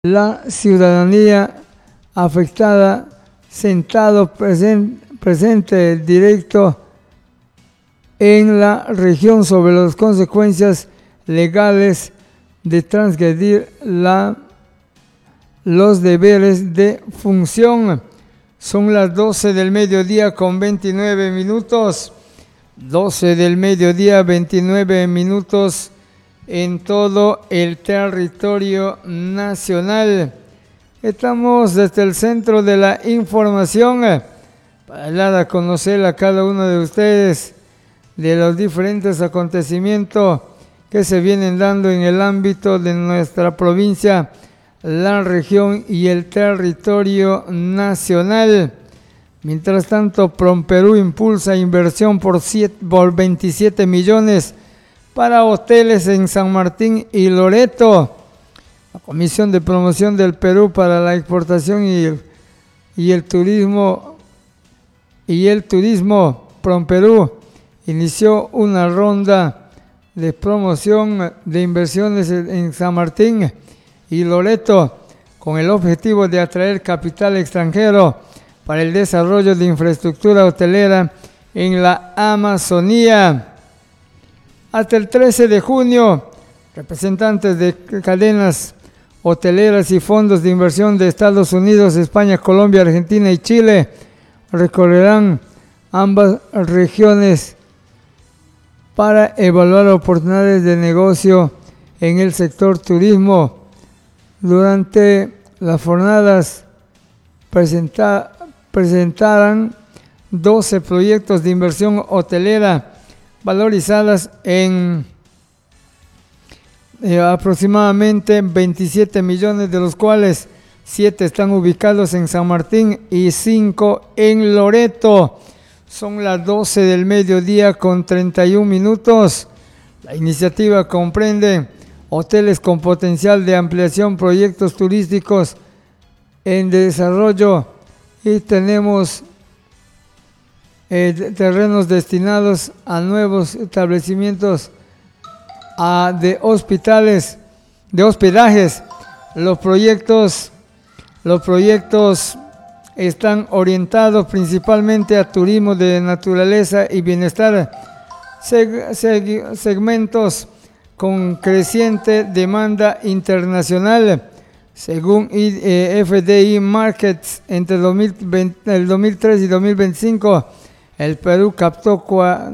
la ciudadanía afectada, sentado presente directo en la región sobre las consecuencias legales de transgredir los deberes de función. Son las 12 del mediodía con 29 minutos. 12 del mediodía, 29 minutos en todo el territorio nacional. Estamos desde el centro de la información para dar a conocer a cada uno de ustedes de los diferentes acontecimientos que se vienen dando en el ámbito de nuestra provincia, la región y el territorio nacional. Mientras tanto, PROMPERÚ impulsa inversión por 27 millones para hoteles en San Martín y Loreto. La Comisión de Promoción del Perú para la Exportación y el Turismo PROMPERÚ inició una ronda de promoción de inversiones en San Martín y Loreto con el objetivo de atraer capital extranjero para el desarrollo de infraestructura hotelera en la Amazonía. Hasta el 13 de junio, representantes de cadenas hoteleras y fondos de inversión de Estados Unidos, España, Colombia, Argentina y Chile recorrerán ambas regiones para evaluar oportunidades de negocio en el sector turismo. Durante las jornadas presentarán 12 proyectos de inversión hotelera valorizadas en aproximadamente 27 millones, de los cuales 7 están ubicados en San Martín y 5 en Loreto. Son las 12 del mediodía con 31 minutos. La iniciativa comprende hoteles con potencial de ampliación, proyectos turísticos en desarrollo y tenemos terrenos destinados a nuevos establecimientos de hospedajes. Los proyectos están orientados principalmente a turismo de naturaleza y bienestar, segmentos con creciente demanda internacional. Según FDI Markets, entre el 2003 y 2025, el Perú captó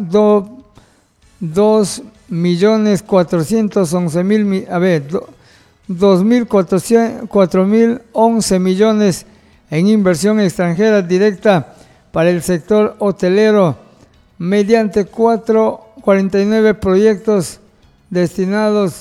2.411 millones en inversión extranjera directa para el sector hotelero mediante 49 proyectos destinados.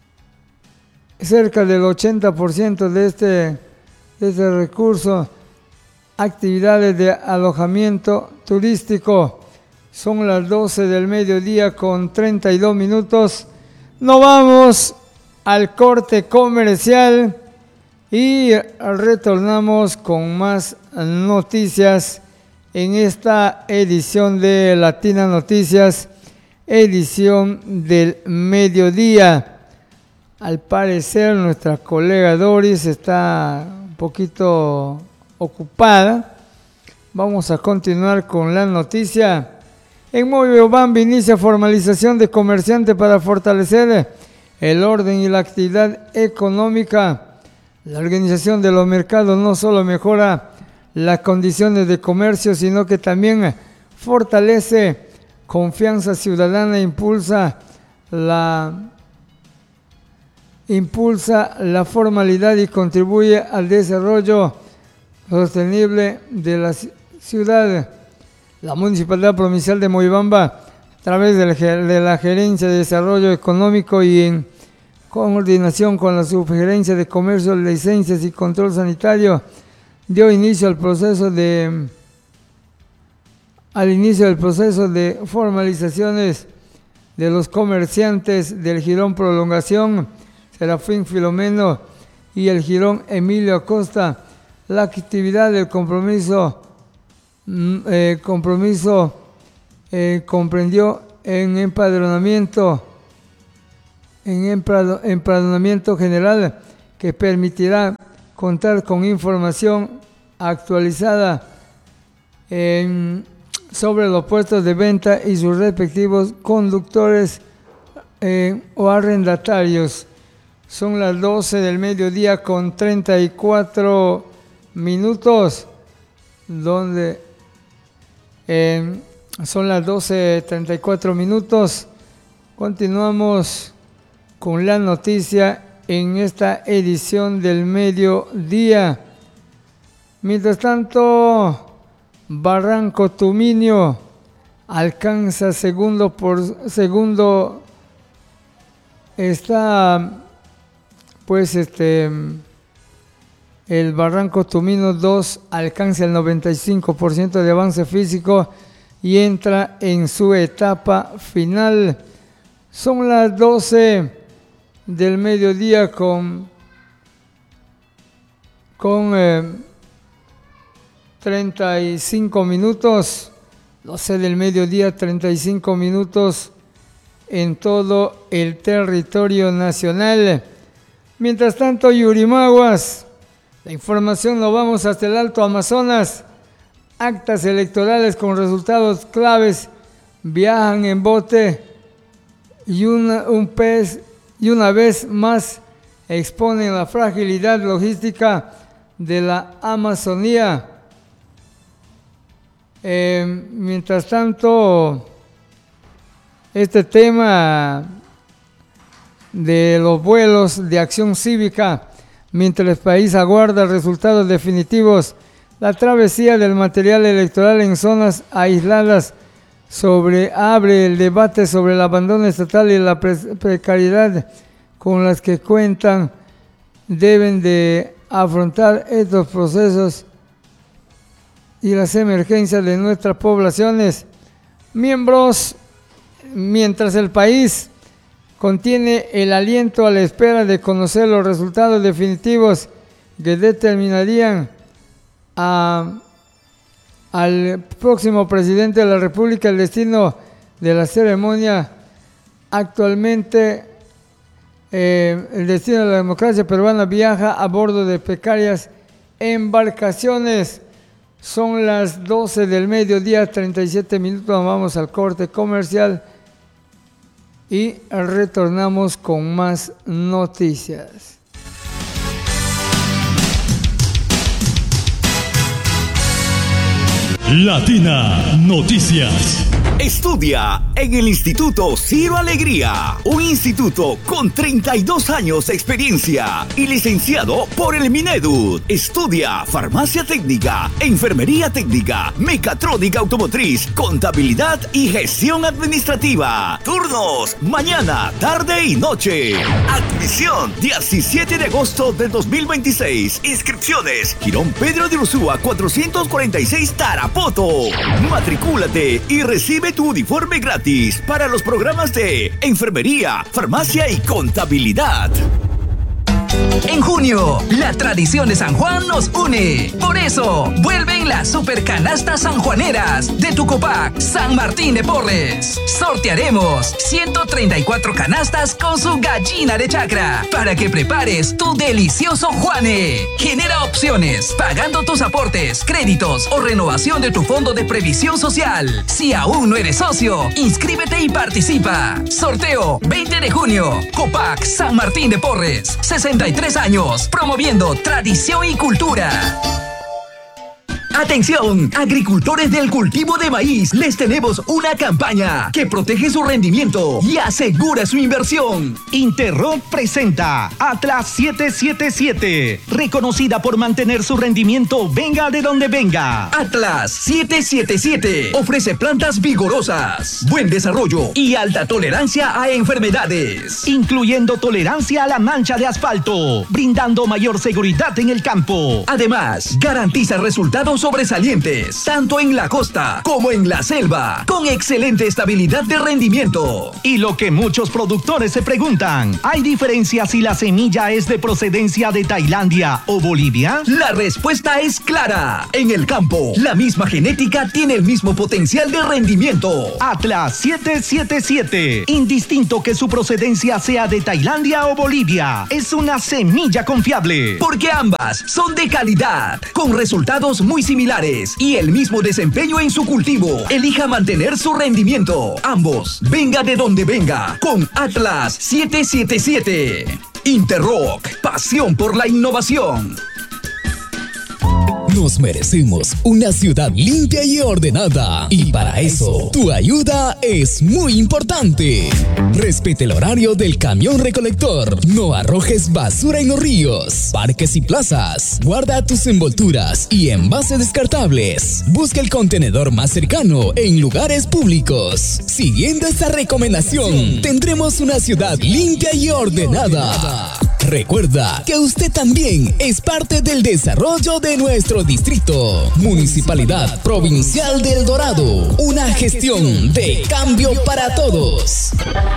Cerca del 80% de este recurso, actividades de alojamiento turístico. Son las 12 del mediodía con 32 minutos. Nos vamos al corte comercial y retornamos con más noticias en esta edición de Latina Noticias, edición del mediodía. Al parecer nuestra colega Doris está un poquito ocupada. Vamos a continuar con la noticia. En Moyobamba inicia formalización de comerciantes para fortalecer el orden y la actividad económica. La organización de los mercados no solo mejora las condiciones de comercio, sino que también fortalece confianza ciudadana, impulsa la formalidad y contribuye al desarrollo sostenible de la ciudad. La Municipalidad Provincial de Moyobamba, a través de la Gerencia de Desarrollo Económico y en coordinación con la Subgerencia de Comercio, Licencias y Control Sanitario, dio inicio al inicio del proceso de formalizaciones de los comerciantes del Jirón Prolongación, Serafín Filomeno y el Jirón Emilio Acosta. La actividad del compromiso comprendió en empadronamiento general que permitirá contar con información actualizada sobre los puestos de venta y sus respectivos conductores o arrendatarios. Son las 12 del mediodía con 34 minutos, donde son las 12:34 minutos. Continuamos con la noticia en esta edición del mediodía. Mientras tanto, Barranco Tuminio alcanza segundo. Está pues el Barranco Tuminio 2 alcanza el 95% de avance físico y entra en su etapa final. Son las 12 del mediodía con 35 minutos. 12 del mediodía, 35 minutos en todo el territorio nacional. Mientras tanto, Yurimaguas, la información lo vamos hasta el Alto Amazonas. Actas electorales con resultados claves viajan en bote y una vez más exponen la fragilidad logística de la Amazonía. Mientras tanto, este tema de los vuelos de acción cívica, mientras el país aguarda resultados definitivos, la travesía del material electoral en zonas aisladas abre el debate sobre el abandono estatal y la precariedad con las que cuentan. Deben de afrontar estos procesos y las emergencias de nuestras poblaciones. Mientras el país contiene el aliento a la espera de conocer los resultados definitivos que determinarían al próximo presidente de la República el destino de la ceremonia. Actualmente el destino de la democracia peruana viaja a bordo de precarias embarcaciones. Son las 12 del mediodía, 37 minutos. Vamos al corte comercial y retornamos con más noticias. Latina Noticias. Estudia en el Instituto Ciro Alegría, un instituto con 32 años de experiencia y licenciado por el Minedu. Estudia farmacia técnica, enfermería técnica, mecatrónica automotriz, contabilidad y gestión administrativa. Turnos mañana, tarde y noche. Admisión 17 de agosto de 2026. Inscripciones Girón Pedro de Ursúa 446 Tarapoto. Matricúlate y recibe tu uniforme gratis para los programas de enfermería, farmacia y contabilidad. En junio, la tradición de San Juan nos une. Por eso, vuelven las supercanastas sanjuaneras de tu Copac San Martín de Porres. Sortearemos 134 canastas con su gallina de chacra para que prepares tu delicioso Juane. Genera opciones pagando tus aportes, créditos o renovación de tu fondo de previsión social. Si aún no eres socio, inscríbete y participa. Sorteo 20 de junio. Copac San Martín de Porres. 63 años, promoviendo tradición y cultura. Atención, agricultores del cultivo de maíz, les tenemos una campaña que protege su rendimiento y asegura su inversión. Interrop presenta Atlas 777, reconocida por mantener su rendimiento venga de donde venga. Atlas 777 ofrece plantas vigorosas, buen desarrollo y alta tolerancia a enfermedades, incluyendo tolerancia a la mancha de asfalto, brindando mayor seguridad en el campo. Además, garantiza resultados sobresalientes, tanto en la costa como en la selva, con excelente estabilidad de rendimiento. Y lo que muchos productores se preguntan, ¿hay diferencia si la semilla es de procedencia de Tailandia o Bolivia? La respuesta es clara. En el campo, la misma genética tiene el mismo potencial de rendimiento. Atlas 777, indistinto que su procedencia sea de Tailandia o Bolivia, es una semilla confiable. Porque ambas son de calidad, con resultados muy similares y el mismo desempeño en su cultivo. Elija mantener su rendimiento. Ambos, venga de donde venga, con Atlas 777. Interrock, pasión por la innovación. Nos merecemos una ciudad limpia y ordenada. Y para eso, tu ayuda es muy importante. Respete el horario del camión recolector. No arrojes basura en los ríos, parques y plazas. Guarda tus envolturas y envases descartables. Busca el contenedor más cercano en lugares públicos. Siguiendo esta recomendación, tendremos una ciudad limpia y ordenada. Recuerda que usted también es parte del desarrollo de nuestro distrito. Municipalidad Provincial de El Dorado. Una gestión de cambio para todos.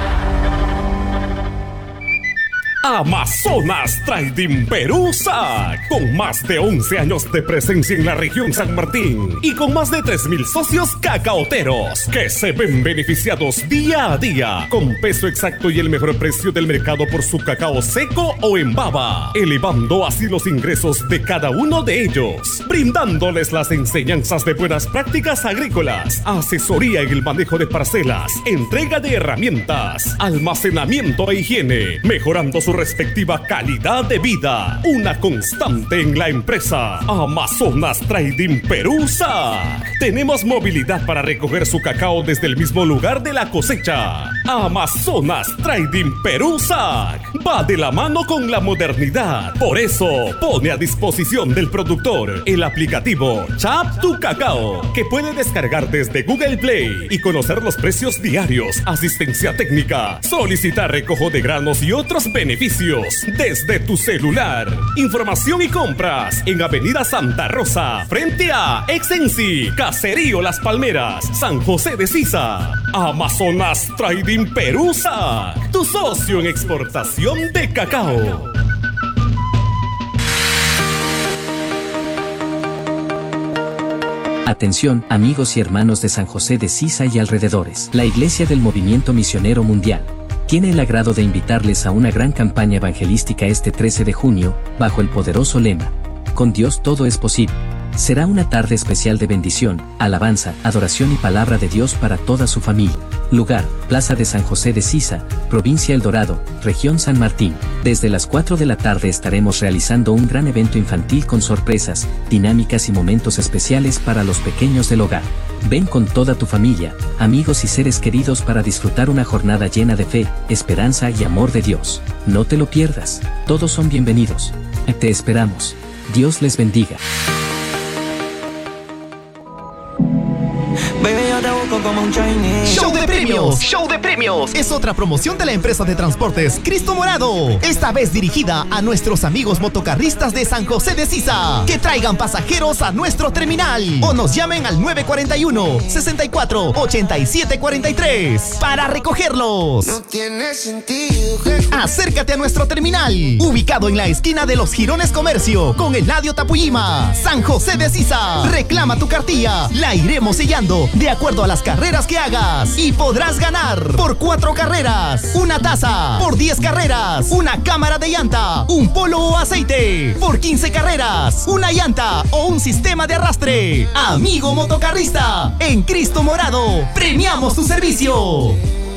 Amazonas Trading Perú SAC, con más de 11 años de presencia en la región San Martín y con más de 3,000 socios cacaoteros que se ven beneficiados día a día con peso exacto y el mejor precio del mercado por su cacao seco o en baba, elevando así los ingresos de cada uno de ellos, brindándoles las enseñanzas de buenas prácticas agrícolas, asesoría en el manejo de parcelas, entrega de herramientas, almacenamiento e higiene, mejorando su respectiva calidad de vida. Una constante en la empresa. Amazonas Trading Perú SAC. Tenemos movilidad para recoger su cacao desde el mismo lugar de la cosecha. Amazonas Trading Perú SAC va de la mano con la modernidad. Por eso pone a disposición del productor el aplicativo Chap Tu Cacao, que puede descargar desde Google Play y conocer los precios diarios, asistencia técnica, solicitar recojo de granos y otros beneficios desde tu celular. Información y compras en Avenida Santa Rosa, frente a Exensi, Caserío Las Palmeras, San José de Sisa. Amazonas Trading Perú SAC, tu socio en exportación de cacao. Atención, amigos y hermanos de San José de Sisa y alrededores. La Iglesia del Movimiento Misionero Mundial tiene el agrado de invitarles a una gran campaña evangelística este 13 de junio, bajo el poderoso lema: con Dios todo es posible. Será una tarde especial de bendición, alabanza, adoración y palabra de Dios para toda su familia. Lugar: Plaza de San José de Sisa, Provincia El Dorado, Región San Martín. Desde las 4 de la tarde estaremos realizando un gran evento infantil con sorpresas, dinámicas y momentos especiales para los pequeños del hogar. Ven con toda tu familia, amigos y seres queridos para disfrutar una jornada llena de fe, esperanza y amor de Dios. No te lo pierdas, todos son bienvenidos. Te esperamos. Dios les bendiga. Show de premios, Show de premios. Es otra promoción de la empresa de transportes Cristo Morado. Esta vez dirigida a nuestros amigos motocarristas de San José de Sisa, que traigan pasajeros a nuestro terminal o nos llamen al 941-64-8743 para recogerlos. No tiene sentido. Acércate a nuestro terminal, ubicado en la esquina de los Girones Comercio con Eladio Tapuyima, San José de Sisa. Reclama tu cartilla, la iremos sellando de acuerdo a las carreras que hagas y podrás ganar por 4 carreras, una taza, por 10 carreras, una cámara de llanta, un polo o aceite, por 15 carreras, una llanta o un sistema de arrastre. Amigo motocarrista, en Cristo Morado premiamos tu servicio.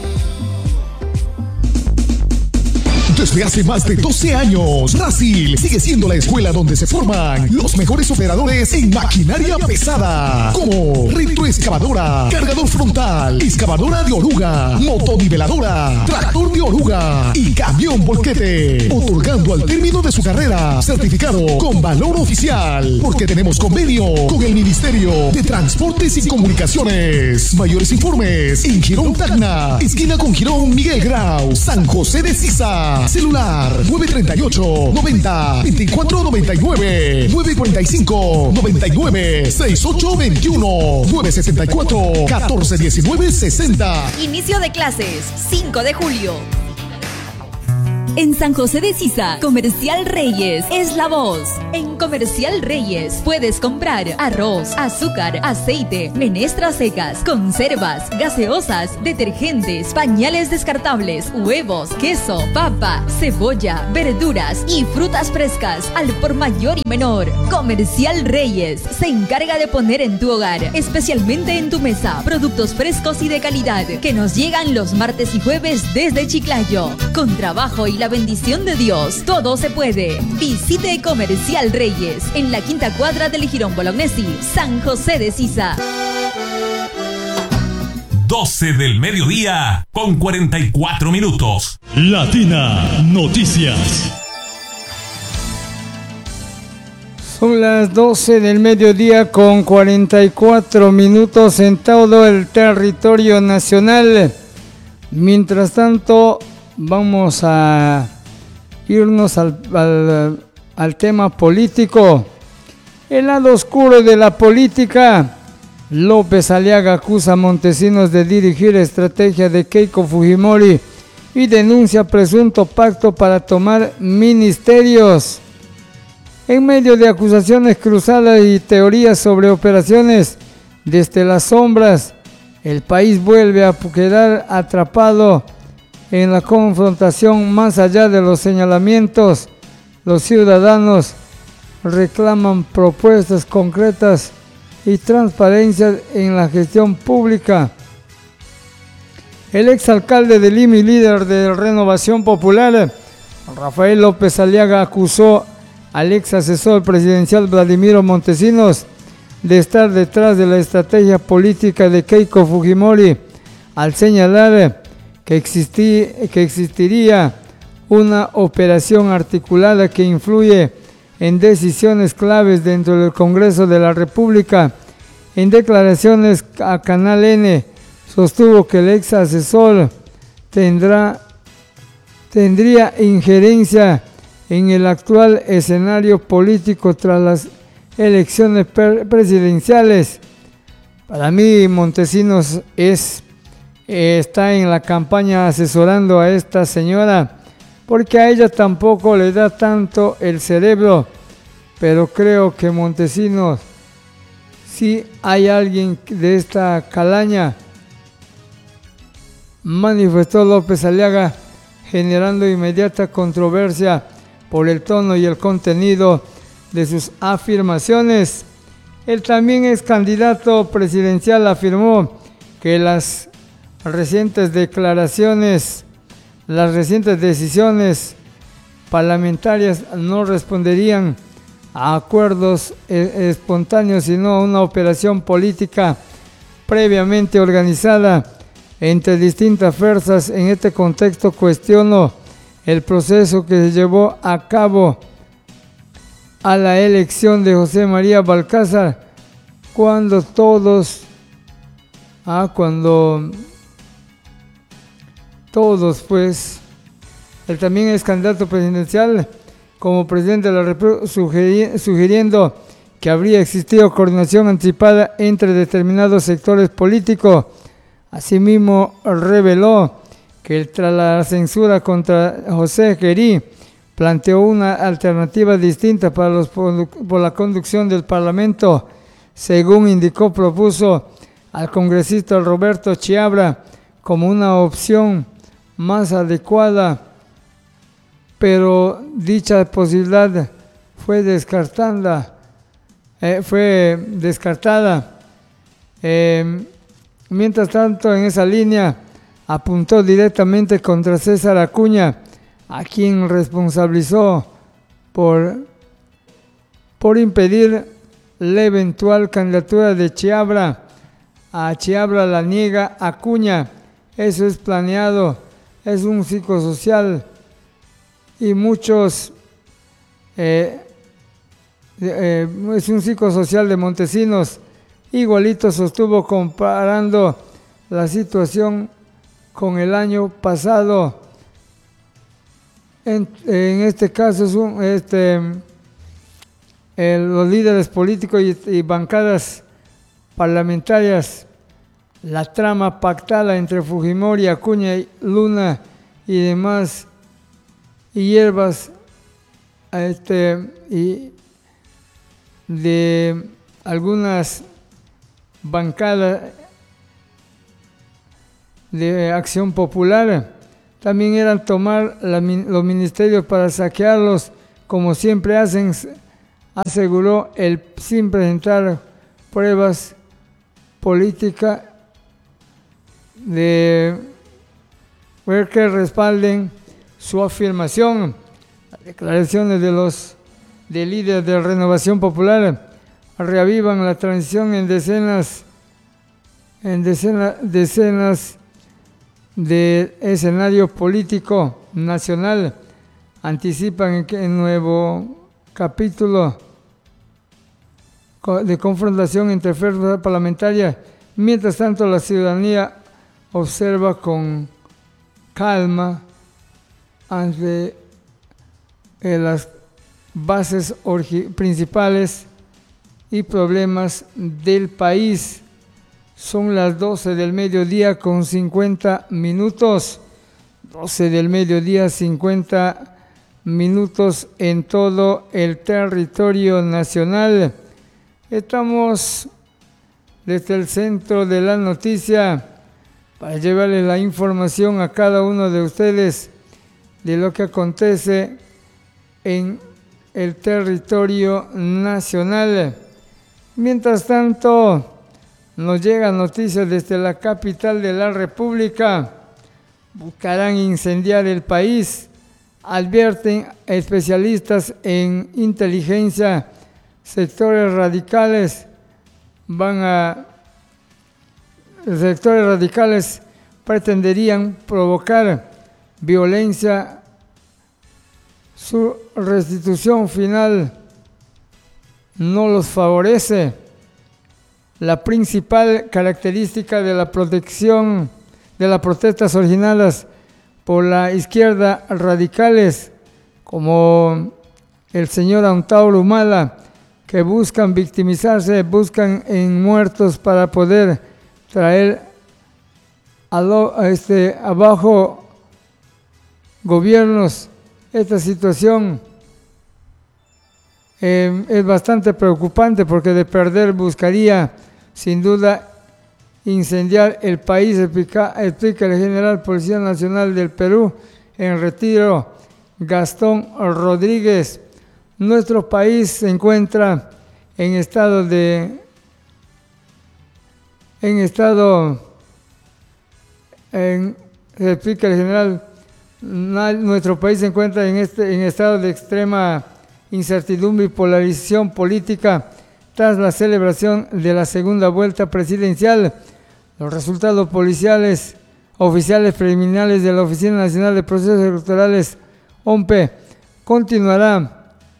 Desde hace más de 12 años, Rasil sigue siendo la escuela donde se forman los mejores operadores en maquinaria pesada, como retroexcavadora, cargador frontal, excavadora de oruga, motoniveladora, tractor de oruga y camión volquete, otorgando al término de su carrera certificado con valor oficial, porque tenemos convenio con el Ministerio de Transportes y Comunicaciones. Mayores informes en Girón Tacna, esquina con Girón Miguel Grau, San José de Sisa. celular 938-90-2499, 945-99-6821, 964-1419-60. Inicio de clases, 5 de julio. En San José de Sisa, Comercial Reyes es la voz. En Comercial Reyes puedes comprar arroz, azúcar, aceite, menestras secas, conservas, gaseosas, detergentes, pañales descartables, huevos, queso, papa, cebolla, verduras y frutas frescas al por mayor y menor. Comercial Reyes se encarga de poner en tu hogar, especialmente en tu mesa, productos frescos y de calidad que nos llegan los martes y jueves desde Chiclayo. Con trabajo y la bendición de Dios, todo se puede. Visite Comercial Reyes en la quinta cuadra del Jirón Bolognesi, San José de Sisa. 12 del mediodía con 44 minutos. Latina Noticias. Son las 12 del mediodía con 44 minutos en todo el territorio nacional. Mientras tanto, vamos a irnos al tema político. El lado oscuro de la política. López Aliaga acusa a Montesinos de dirigir estrategia de Keiko Fujimori y denuncia presunto pacto para tomar ministerios. En medio de acusaciones cruzadas y teorías sobre operaciones desde las sombras, el país vuelve a quedar atrapado en la confrontación más allá de los señalamientos. Los ciudadanos reclaman propuestas concretas y transparencia en la gestión pública. El exalcalde de Lima y líder de Renovación Popular, Rafael López Aliaga, acusó al ex asesor presidencial Vladimiro Montesinos de estar detrás de la estrategia política de Keiko Fujimori, al señalar que existiría una operación articulada que influye en decisiones claves dentro del Congreso de la República. En declaraciones a Canal N, sostuvo que el ex asesor tendría injerencia en el actual escenario político tras las elecciones presidenciales. Para mí, Montesinos está en la campaña asesorando a esta señora, porque a ella tampoco le da tanto el cerebro, pero creo que Montesinos, si hay alguien de esta calaña, manifestó López Aliaga, generando inmediata controversia por el tono y el contenido de sus afirmaciones. El también ex candidato presidencial afirmó que las recientes decisiones parlamentarias no responderían a acuerdos espontáneos, sino a una operación política previamente organizada entre distintas fuerzas. En este contexto cuestiono el proceso que se llevó a cabo a la elección de José María Balcázar, cuando todos pues, él también es candidato presidencial como presidente de la República, sugiriendo que habría existido coordinación anticipada entre determinados sectores políticos. Asimismo, reveló que tras la censura contra José Gerí, planteó una alternativa distinta por la conducción del Parlamento. Según indicó, propuso al congresista Roberto Chiabra como una opción más adecuada, pero dicha posibilidad fue descartada. Mientras tanto, en esa línea, apuntó directamente contra César Acuña, a quien responsabilizó por impedir la eventual candidatura de Chiabra. A Chiabra la niega Acuña. Eso es planeado, es un psicosocial, y muchos es un psicosocial de Montesinos. Igualito sostuvo, comparando la situación con el año pasado. En este caso, los líderes políticos y bancadas parlamentarias, la trama pactada entre Fujimori, Acuña, Luna y demás hierbas y de algunas bancadas de Acción Popular, también eran tomar los ministerios para saquearlos, como siempre hacen, aseguró sin presentar pruebas políticas de ver que respalden su afirmación. Las declaraciones de líderes de Renovación Popular reavivan la transición en decenas de escenario político nacional. Anticipan que el nuevo capítulo de confrontación entre fuerzas parlamentarias. Mientras tanto, la ciudadanía observa con calma ante las bases principales y problemas del país. Son las 12 del mediodía con 50 minutos. 12 del mediodía, 50 minutos en todo el territorio nacional. Estamos desde el centro de la noticia para llevarles la información a cada uno de ustedes de lo que acontece en el territorio nacional. Mientras tanto, nos llegan noticias desde la capital de la República. Buscarán incendiar el país, advierten especialistas en inteligencia. Sectores radicales pretenderían provocar violencia. Su restitución final no los favorece. La principal característica de la protección de las protestas originadas por la izquierda radicales, como el señor Antauro Humala, que buscan victimizarse, buscan en muertos para poder traer abajo gobiernos. Esta situación es bastante preocupante, porque de perder buscaría sin duda incendiar el país, explica el general Policía Nacional del Perú en retiro, Gastón Rodríguez. Nuestro país se encuentra explica el general, nuestro país se encuentra en estado de extrema incertidumbre y polarización política tras la celebración de la segunda vuelta presidencial. Los resultados oficiales preliminares de la Oficina Nacional de Procesos Electorales, OMPE, continuará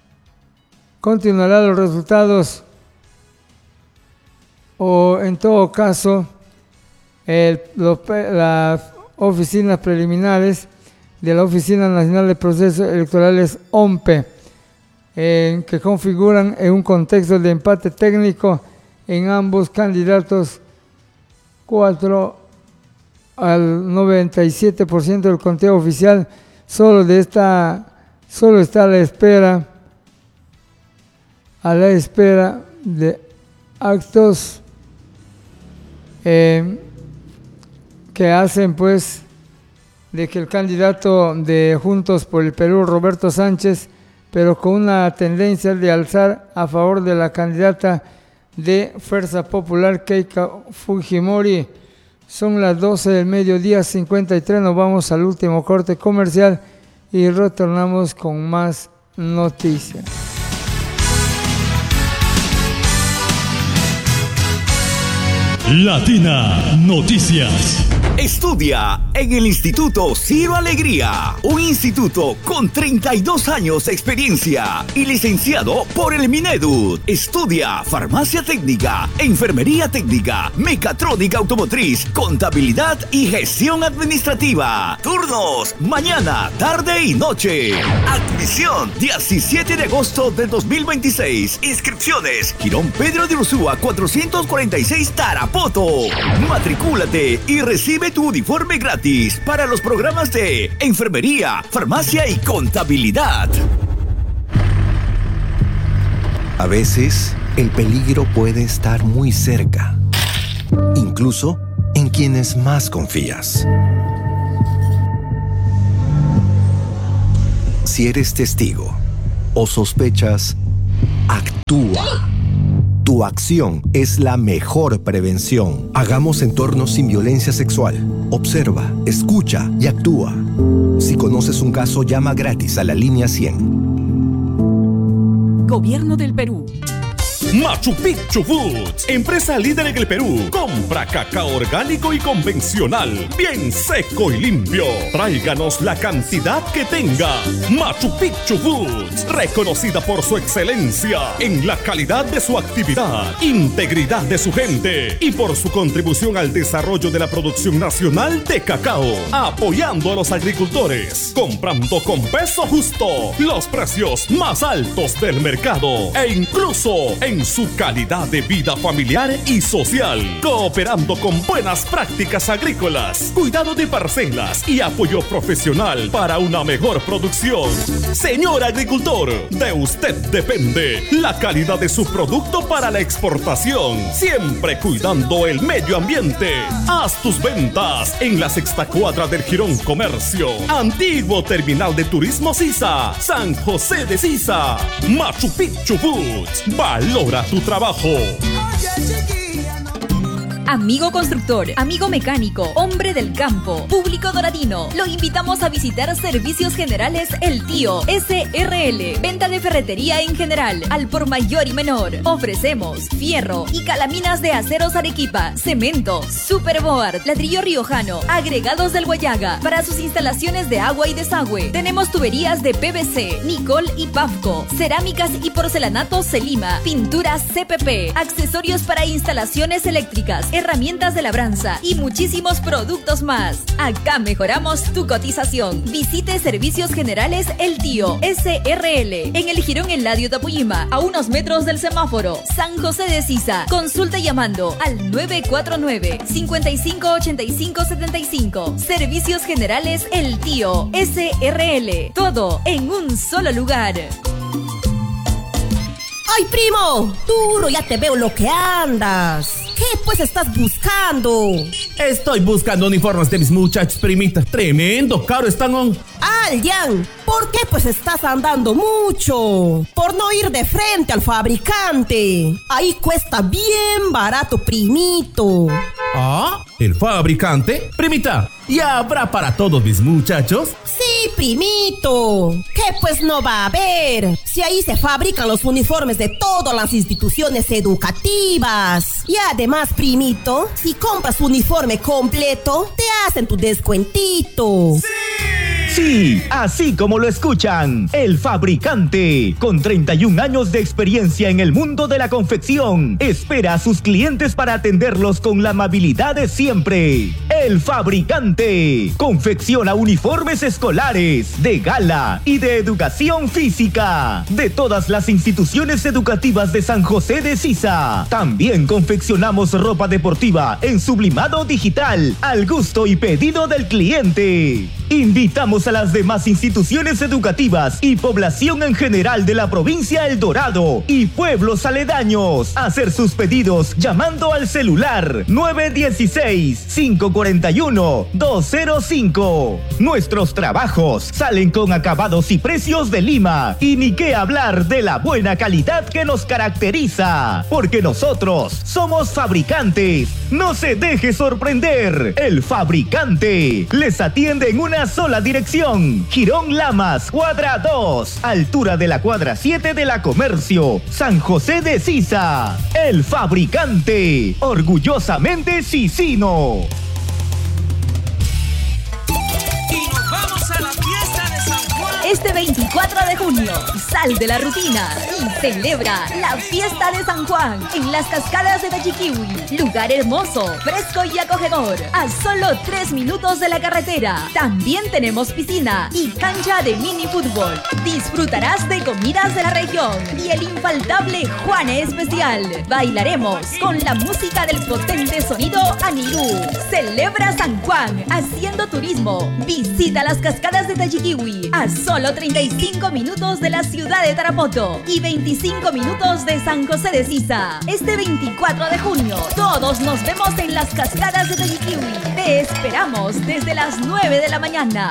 los resultados, o en todo caso las oficinas preliminares de la Oficina Nacional de Procesos Electorales, OMPE, que configuran en un contexto de empate técnico en ambos candidatos, 4 al 97% del conteo oficial. Solo está a la espera de actos que hacen pues de que el candidato de Juntos por el Perú, Roberto Sánchez, pero con una tendencia de alzar a favor de la candidata de Fuerza Popular, Keiko Fujimori. Son las 12 del mediodía, 53. Nos vamos al último corte comercial y retornamos con más noticias. Latina Noticias. Estudia en el Instituto Ciro Alegría, un instituto con 32 años de experiencia y licenciado por el Minedut. Estudia farmacia técnica, enfermería técnica, mecatrónica automotriz, contabilidad y gestión administrativa. Turnos mañana, tarde y noche. Admisión 17 de agosto del 2026. Inscripciones Girón Pedro de Ursúa 446 Tarapoto. Matricúlate y recibe tu uniforme gratis para los programas de enfermería, farmacia y contabilidad. A veces, el peligro puede estar muy cerca, incluso en quienes más confías. Si eres testigo o sospechas, actúa. Tu acción es la mejor prevención. Hagamos entornos sin violencia sexual. Observa, escucha y actúa. Si conoces un caso, llama gratis a la línea 100. Gobierno del Perú. Machu Picchu Foods, empresa líder en el Perú. Compra cacao orgánico y convencional, bien seco y limpio. Tráiganos la cantidad que tenga. Machu Picchu Foods, reconocida por su excelencia en la calidad de su actividad, integridad de su gente y por su contribución al desarrollo de la producción nacional de cacao, apoyando a los agricultores, comprando con peso justo, los precios más altos del mercado e incluso en su calidad de vida familiar y social, cooperando con buenas prácticas agrícolas, cuidado de parcelas y apoyo profesional para una mejor producción. Señor agricultor, de usted depende la calidad de su producto para la exportación, siempre cuidando el medio ambiente. Haz tus ventas en la sexta cuadra del Girón Comercio, antiguo terminal de turismo Sisa, San José de Sisa. Machu Picchu Foods, valora tu trabajo. Amigo constructor, amigo mecánico, hombre del campo, público doradino, lo invitamos a visitar Servicios Generales El Tío SRL, venta de ferretería en general, al por mayor y menor. Ofrecemos fierro y calaminas de aceros Arequipa, cemento, superboard, ladrillo riojano, agregados del Guayaga, para sus instalaciones de agua y desagüe. Tenemos tuberías de PVC, Nicol y Pavco, cerámicas y porcelanatos Celima, pinturas CPP, accesorios para instalaciones eléctricas, herramientas de labranza y muchísimos productos más. Acá mejoramos tu cotización. Visite Servicios Generales El Tío SRL en el Girón Eladio Tapuyima, a unos metros del semáforo, San José de Sisa. Consulta llamando al 949-558575. Servicios Generales El Tío SRL. Todo en un solo lugar. ¡Ay, primo! Duro, ya te veo lo que andas. ¿Qué pues estás buscando? Estoy buscando uniformes de mis muchachos, primita. Tremendo caro están. Aljan, ¿por qué pues estás andando mucho? Por no ir de frente al fabricante. Ahí cuesta bien barato, primito. ¿Ah? ¿El fabricante? Primita, ¿ya habrá para todos mis muchachos? Sí, primito. ¿Qué pues no va a haber? Si ahí se fabrican los uniformes de todas las instituciones educativas. Y además, primito, si compras uniforme completo, te hacen tu descuentito. Sí, así como lo escuchan, El Fabricante, con 31 años de experiencia en el mundo de la confección, espera a sus clientes para atenderlos con la amabilidad de siempre. El Fabricante confecciona uniformes escolares, de gala y de educación física, de todas las instituciones educativas de San José de Sisa. También confeccionamos ropa deportiva en sublimado digital, al gusto y pedido del cliente. Invitamos a las demás instituciones educativas y población en general de la provincia El Dorado y pueblos aledaños a hacer sus pedidos llamando al celular 916-541-205. Nuestros trabajos salen con acabados y precios de Lima, y ni qué hablar de la buena calidad que nos caracteriza, porque nosotros somos fabricantes. No se deje sorprender. El Fabricante les atiende en una una sola dirección. Jirón Lamas, cuadra 2, altura de la cuadra 7 de la Comercio, San José de Sisa. El Fabricante, orgullosamente sisino. Y nos vamos a la fiesta de San Juan. Este 24 de junio, sal de la rutina y celebra la fiesta de San Juan en las cascadas de Tachiquihui. Lugar hermoso, fresco y acogedor, a solo 3 minutos de la carretera. También tenemos piscina y cancha de mini fútbol. Disfrutarás de comidas de la región y el infaltable Juane Especial. Bailaremos con la música del potente sonido Anirú. Celebra San Juan haciendo turismo. Visita las cascadas de Tachiquihui a solo 35 minutos de la ciudad de Tarapoto y 25 minutos de San José de Sisa. Este 24 de junio, todos nos vemos en las cascadas de Tachiquihui. Te esperamos desde las 9 de la mañana.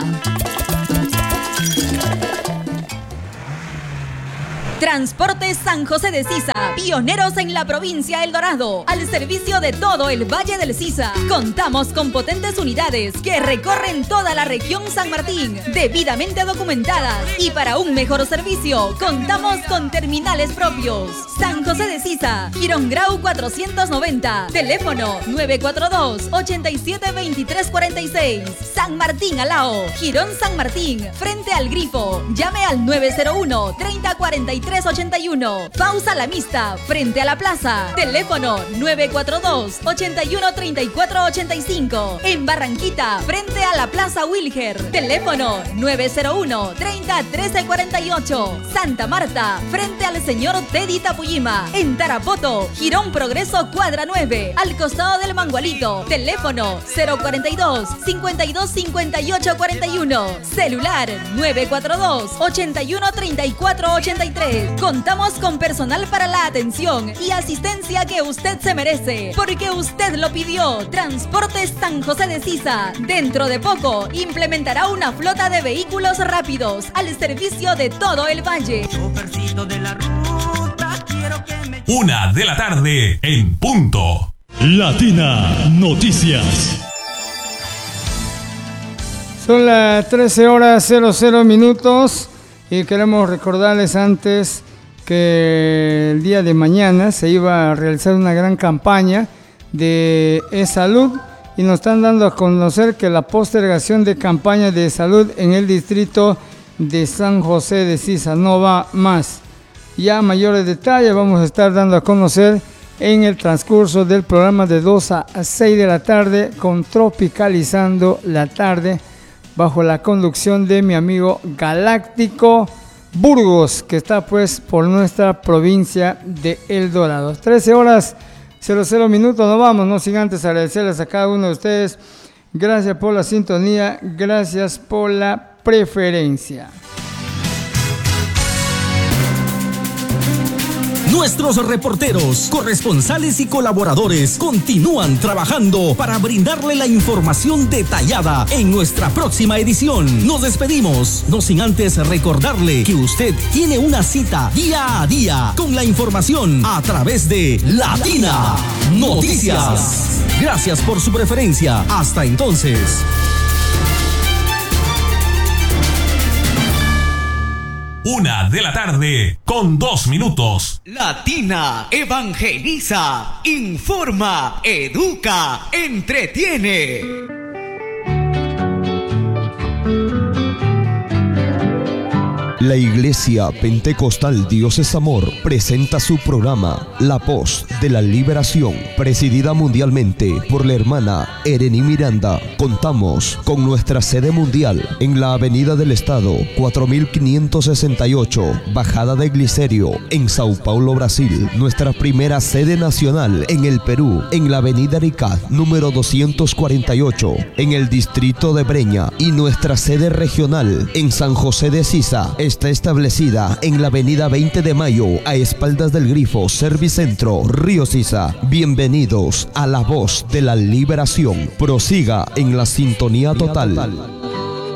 Transportes San José de Sisa, pioneros en la provincia El Dorado, al servicio de todo el Valle del Sisa. Contamos con potentes unidades que recorren toda la región San Martín, debidamente documentadas. Y para un mejor servicio, contamos con terminales propios. San José de Sisa, Girón Grau 490, teléfono 942-872346. San Martín Alao, Girón San Martín, frente al Grifo. Llame al 901-3043-81. Pausa La Mista, frente a la plaza. Teléfono 942-813485. En Barranquita, frente a la plaza Wilger. Teléfono 901-301348. Santa Marta, frente al señor Teddy Tapuyima. En Tarapoto, Girón Progreso cuadra 9, al costado del Mangualito. Teléfono 042-525841. Celular 942-813483. Contamos con personal para la atención y asistencia que usted se merece, porque usted lo pidió. Transportes San José de Sisa, dentro de poco implementará una flota de vehículos rápidos al servicio de todo el valle. 1 de la tarde en punto. Latina Noticias. Son las 13:00 y queremos recordarles antes que el día de mañana se iba a realizar una gran campaña de salud y nos están dando a conocer que la postergación de campaña de salud en el distrito de San José de Sisa no va más. Ya mayores detalles vamos a estar dando a conocer en el transcurso del programa de 2 a 6 de la tarde con Tropicalizando la Tarde, bajo la conducción de mi amigo Galáctico Burgos, que está pues por nuestra provincia de El Dorado. 13:00, nos vamos, no sin antes agradecerles a cada uno de ustedes. Gracias por la sintonía, gracias por la preferencia. Nuestros reporteros, corresponsales y colaboradores continúan trabajando para brindarle la información detallada en nuestra próxima edición. Nos despedimos, no sin antes recordarle que usted tiene una cita día a día con la información a través de Latina Noticias. Gracias por su preferencia. Hasta entonces. 1 de la tarde con 2 minutos. Latina evangeliza, informa, educa, entretiene. La Iglesia Pentecostal Dios es Amor presenta su programa La Voz de la Liberación, presidida mundialmente por la hermana Ereni Miranda. Contamos con nuestra sede mundial en la Avenida del Estado 4568, Bajada de Glicerio, en Sao Paulo, Brasil. Nuestra primera sede nacional en el Perú, en la Avenida Arica, número 248, en el distrito de Breña. Y nuestra sede regional en San José de Sisa está establecida en la avenida 20 de Mayo, a espaldas del Grifo, Servicentro, Río Sisa. Bienvenidos a La Voz de la Liberación. Prosiga en la sintonía total.